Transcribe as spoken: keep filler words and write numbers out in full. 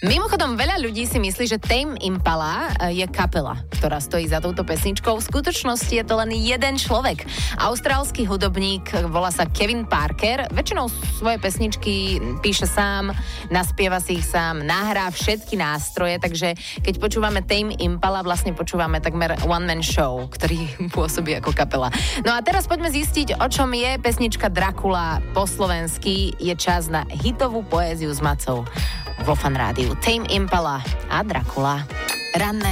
Mimochodom, veľa ľudí si myslí, že Tame Impala je kapela, ktorá stojí za touto pesničkou. V skutočnosti je to len jeden človek. Austrálsky hudobník, volá sa Kevin Parker. Väčšinou svoje pesničky píše sám, naspieva si ich sám, nahrá všetky nástroje, takže keď počúvame Tame Impala, vlastne počúvame takmer one-man show, ktorý pôsobí ako kapela. No a teraz poďme zistiť, o čom je pesnička Dracula po slovensky. Je čas na hitovú poéziu s Macou vo Fan Rádiu. Tame Impala a Dracula. Ranné